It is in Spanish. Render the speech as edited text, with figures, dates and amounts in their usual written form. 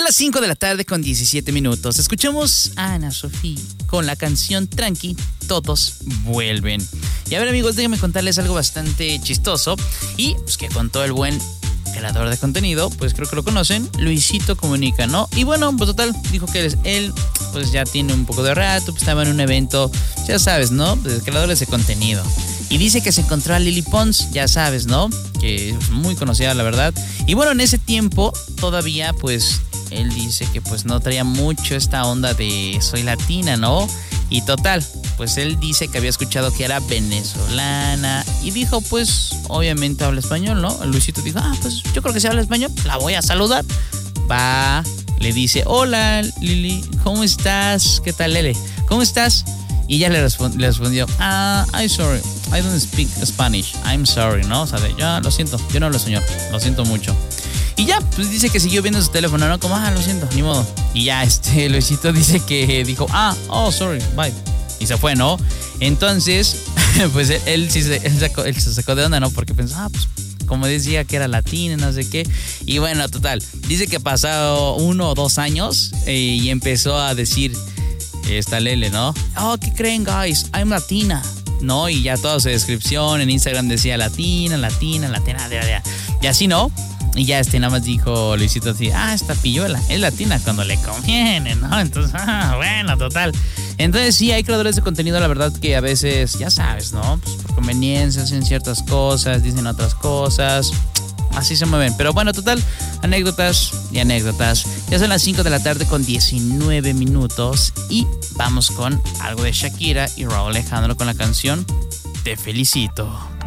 las 5 de la tarde con 17 minutos. Escuchamos a Ana Sofía con la canción Tranqui, Todos Vuelven. Y a ver, amigos, déjenme contarles algo bastante chistoso y pues que contó el buen creador de contenido, pues creo que lo conocen, Luisito Comunica, ¿no? Y bueno, pues total, dijo que él pues ya tiene un poco de rato, pues estaba en un evento, ya sabes, ¿no? De creadores de contenido. Y dice que se encontró a Lily Pons, ya sabes, ¿no? Que es muy conocida, la verdad. Y bueno, en ese tiempo todavía pues él dice que pues no traía mucho esta onda de soy latina, ¿no? Y total, pues él dice que había escuchado que era venezolana y dijo, pues obviamente habla español, ¿no? Luisito dijo, pues yo creo que si habla español, la voy a saludar. Va, le dice, hola Lili, ¿cómo estás? ¿Qué tal, Lele? ¿Cómo estás? Y ella le respondió, I'm sorry, I don't speak Spanish, I'm sorry, ¿no? O sea, yo lo siento, yo no hablo español, lo siento mucho. Y ya, pues dice que siguió viendo su teléfono, ¿no? Como, lo siento, ni modo. Y ya, Luisito dice que dijo, sorry, bye. Y se fue, ¿no? Entonces, pues él se sacó de onda, ¿no? Porque pensó, pues, como decía que era latina, no sé qué. Y bueno, total, dice que pasado 1 o 2 años y empezó a decir, esta Lele, ¿no? ¿Qué creen, guys? I'm latina. ¿No? Y ya toda su descripción en Instagram decía latina. Y así, ¿no? Y ya nada más dijo Luisito así, esta pilluela es latina cuando le conviene, ¿no? Entonces, bueno, total. Entonces sí, hay creadores de contenido, la verdad que a veces, ya sabes, ¿no? Pues por conveniencia hacen ciertas cosas, dicen otras cosas, así se mueven. Pero bueno, total, anécdotas y anécdotas. Ya son las 5 de la tarde con 19 minutos y vamos con algo de Shakira y Rauw Alejandro con la canción Te Felicito.